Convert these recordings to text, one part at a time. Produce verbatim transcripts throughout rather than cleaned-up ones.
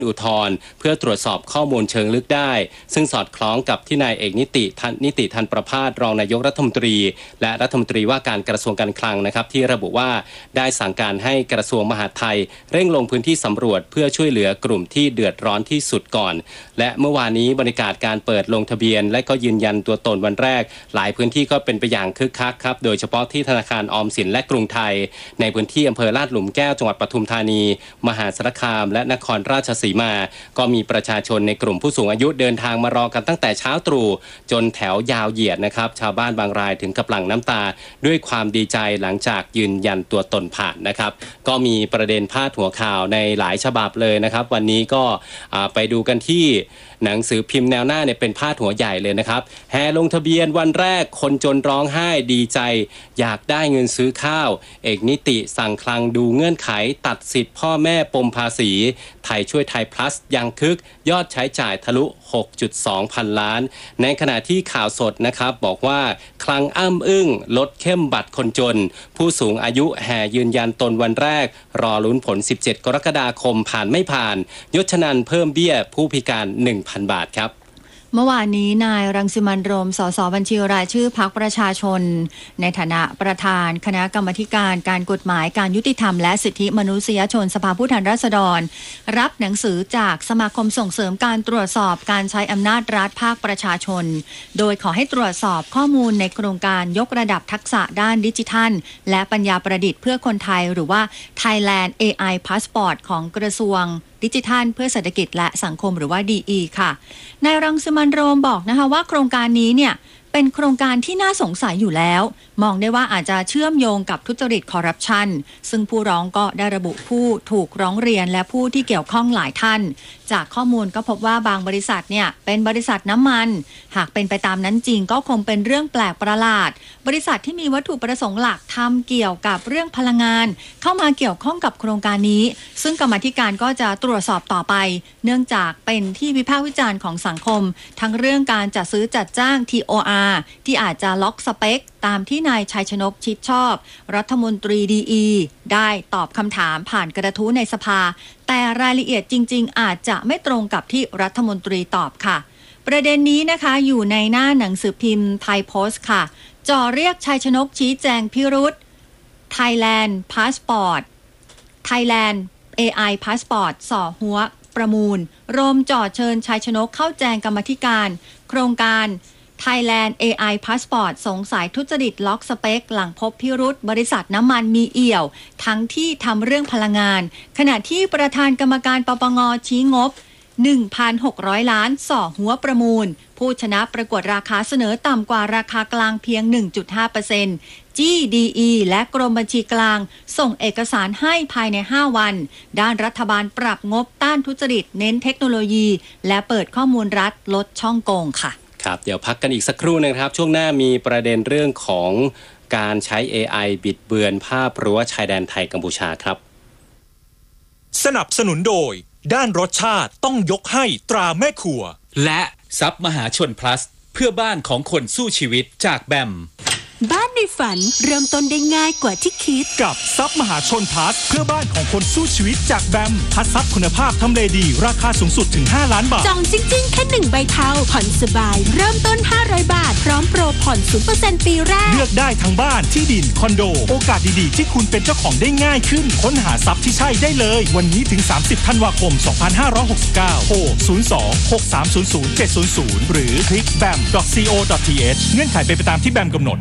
อุทธรณ์เพื่อตรวจสอบข้อมูลเชิงลึกได้ซึ่งสอดคล้องกับที่นายเอกนิตินิติทันประภาสรองนายกรัฐมนตรีและรัฐมนตรีว่าการกระทรวงการคลังนะครับที่ระบุว่าได้สั่งการให้กระทรวงมหาดไทยเร่งลงพื้นที่สำรวจเพื่อช่วยเหลือกลุ่มที่เดือดร้อนที่สุดก่อนและเมื่อวานนี้บรรยากาศการเปิดลงทะเบียนและก็ยืนยันตัวตนวันแรกหลายพื้นที่ก็เป็นไปอย่างคึกคักครับโดยเฉพาะที่ธนาคารออมสินและกรุงไทยในพื้นที่อำเภอลาดหลุมแก้วจังหวัดปทุมธานีมหาสารคามและนครราชสีมาก็มีประชาชนในกลุ่มผู้สูงอายุเดินทางมารอกันตั้งแต่เช้าตรู่จนแถวยาวเหยียดนะครับชาวบ้านบางรายถึงกับหลั่งน้ำตาด้วยความดีใจหลังจากยืนยันตัวตนผ่านนะครับก็มีประเด็นพาดหัวข่าวในหลายฉบับเลยนะครับวันนี้ก็ไปดูกันที่หนังสือพิมพ์แนวหน้าเนี่ยเป็นพาดหัวใหญ่เลยนะครับแห่ลงทะเบียนวันแรกคนจนร้องไห้ดีใจอยากได้เงินซื้อข้าวเอกนิติสั่งคลังดูเงื่อนไขตัดสิทธิ์พ่อแม่ปมภาษีไทยช่วยไทย plus ยังคึกยอดใช้จ่ายทะลุ หกจุดสอง พันล้านในขณะที่ข่าวสดนะครับบอกว่าคลังอ้ำอึ้งลดเข้มบัตรคนจนผู้สูงอายุแห่ยืนยันตนวันแรกรอลุ้นผลสิบเจ็ดกรกฎาคมผ่านไม่ผ่านยศนันท์เพิ่มเบี้ยผู้พิการ หนึ่งพัน บาทครับเมื่อวานนี้นายรังสิมันต์โรมสสบัญชีรายชื่อพรรคประชาชนในฐานะประธานคณะกรรมาธิการการกฎหมายการยุติธรรมและสิทธิมนุษยชนสภาผู้แทนราษฎรรับหนังสือจากสมาคมส่งเสริมการตรวจสอบการใช้อำนาจรัฐภาคประชาชนโดยขอให้ตรวจสอบข้อมูลในโครงการยกระดับทักษะด้านดิจิทัลและปัญญาประดิษฐ์เพื่อคนไทยหรือว่า Thailand เอ ไอ Passport ของกระทรวงดิจิทัลเพื่อเศรษฐกิจและสังคมหรือว่า ดี อี ค่ะนายรังสิมันต์โรมบอกนะคะว่าโครงการนี้เนี่ยเป็นโครงการที่น่าสงสัยอยู่แล้วมองได้ว่าอาจจะเชื่อมโยงกับทุจริตคอร์รัปชันซึ่งผู้ร้องก็ได้ระบุผู้ถูกร้องเรียนและผู้ที่เกี่ยวข้องหลายท่านจากข้อมูลก็พบว่าบางบริษัทเนี่ยเป็นบริษัทน้ำมันหากเป็นไปตามนั้นจริงก็คงเป็นเรื่องแปลกประหลาดบริษัทที่มีวัตถุประสงค์หลักทำเกี่ยวกับเรื่องพลังงานเข้ามาเกี่ยวข้องกับโครงการนี้ซึ่งกรรมาธิการก็จะตรวจสอบต่อไปเนื่องจากเป็นที่วิพากษ์วิจารณ์ของสังคมทั้งเรื่องการจัดซื้อจัดจ้าง ที โอ อาร์ ที่อาจจะล็อกสเปคตามที่นายชัยชนกชิดชอบรัฐมนตรี ดี อี ได้ตอบคำถามผ่านกระทู้ในสภาแต่รายละเอียดจริงๆอาจจะไม่ตรงกับที่รัฐมนตรีตอบค่ะประเด็นนี้นะคะอยู่ในหน้าหนังสือพิมพ์ไทยโพสต์ค่ะจ่อเรียกชัยชนกชี้แจงพิรุธ Thailand Passport Thailand เอ ไอ Passport ส่อหัวประมูลโรมจ่อเชิญชัยชนกเข้าแจงกรรมาธิการโครงการ Thailand เอ ไอ Passport สงสัยทุจริตล็อกสเปคหลังพบพิรุธบริษัทน้ำมันมีเอี่ยวทั้งที่ทำเรื่องพลังงานขณะที่ประธานกรรมการปปงชี้งบ หนึ่งพันหกร้อย ล้านส่อหัวประมูลผู้ชนะประกวดราคาเสนอต่ำกว่าราคากลางเพียง หนึ่งจุดห้าเปอร์เซ็นต์ จี ดี อี และกรมบัญชีกลางส่งเอกสารให้ภายในห้าวันด้านรัฐบาลปรับงบต้านทุจริตเน้นเทคโนโลยีและเปิดข้อมูลรัฐลดช่องโกงค่ะครับเดี๋ยวพักกันอีกสักครู่นะครับช่วงหน้ามีประเด็นเรื่องของการใช้ เอ ไอ บิดเบือนภาพรั้วชายแดนไทยกัมพูชาครับสนับสนุนโดยด้านรสชาติต้องยกให้ตราแม่ครัวและซับมหาชน plus เพื่อบ้านของคนสู้ชีวิตจากแบมบ้านในฝันเริ่มต้นได้ง่ายกว่าที่คิดกับซับมหาชนพลัสเพื่อบ้านของคนสู้ชีวิตจากแบมพัดซับคุณภาพทำเลดีราคาสูงสุดถึงห้าล้านบาทจองจริงๆแค่หนึ่งใบเทาผ่อนสบายเริ่มต้นห้าร้อยบาทพร้อมโปรผ่อน ศูนย์เปอร์เซ็นต์ ปีแรกเลือกได้ทั้งบ้านที่ดินคอนโดโอกาสดีๆที่คุณเป็นเจ้าของได้ง่ายขึ้นค้นหาซับที่ใช่ได้เลยวันนี้ถึงสามสิบธันวาคมสองพันห้าร้อยหกสิบเก้าโทรศูนย์ สอง หก สาม ศูนย์ ศูนย์ เจ็ด ศูนย์ ศูนย์หรือคลิก แบม ดอท ซี โอ ดอท ที เอช เงื่อนไขเป็นไปตามที่แบมกำหนด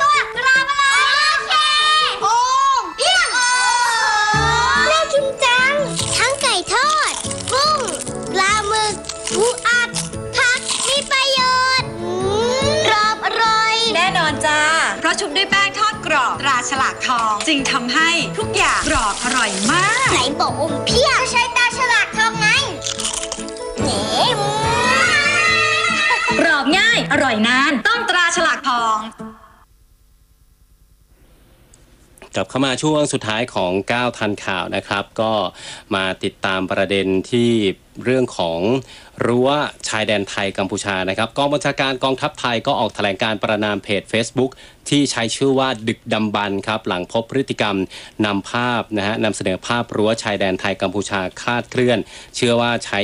ปูอัดผักมีประโยชน์กรอบอร่อยแน่นอนจ้าเพราะชุบด้วยแป้งทอดกรอบตราฉลากทองจึงทำให้ทุกอย่างกรอบอร่อยมากไหนบอกอมเพี้ยใช้ตราฉลากทองไงเน่กรอบง่ายอร่อยนานต้องตราฉลากทองกลับเข้ามาช่วงสุดท้ายของก้าวทันข่าวนะครับก็มาติดตามประเด็นที่เรื่องของรั้วชายแดนไทยกัมพูชานะครับกองบัญชาการกองทัพไทยก็ออกแถลงการประณามเพจ Facebook ที่ใช้ชื่อว่าดึกดำบรรพ์ครับหลังพบพฤติกรรมนำภาพนะฮะนำเสนอภาพรั้วชายแดนไทยกัมพูชาคลาดเคลื่อนเชื่อว่าใช้